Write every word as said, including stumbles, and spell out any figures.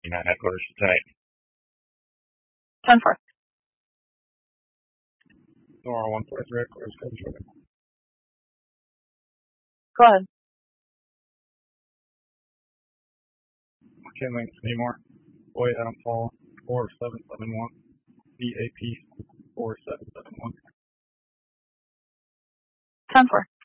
Nine headquarters tonight. ten four. Nora one four three headquarters. Go ahead. Okay, links anymore. Boy, Adam Paul, four seven seven one. B A P, four seven seven one. ten four.